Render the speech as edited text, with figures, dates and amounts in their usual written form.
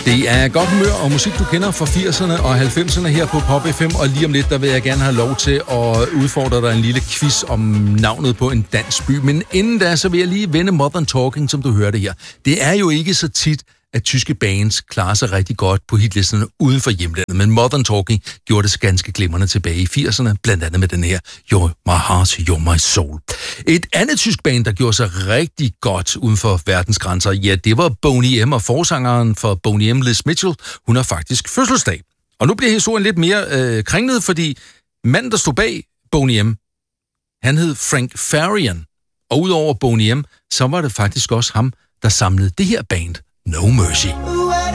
Det er godt humør og musik, du kender fra 80'erne og 90'erne her på Pop FM, og lige om lidt, der vil jeg gerne have lov til at udfordre dig en lille quiz om navnet på en dansk by. Men inden da, så vil jeg lige vende Modern Talking, som du hørte her. Det er jo ikke så tit, at tyske bands klarer sig rigtig godt på hitlisterne uden for hjemlandet, men Modern Talking gjorde det ganske glimrende tilbage i 80'erne, blandt andet med den her You're My Heart, You're My Soul. Et andet tysk band, der gjorde sig rigtig godt uden for verdens grænser, ja, det var Boney M, og forsangeren for Boney M, Liz Mitchell, hun har faktisk fødselsdag. Og nu bliver historien lidt mere kringlet, fordi manden, der stod bag Boney M, han hed Frank Farian, og udover Boney M, så var det faktisk også ham, der samlede det her band No Mercy.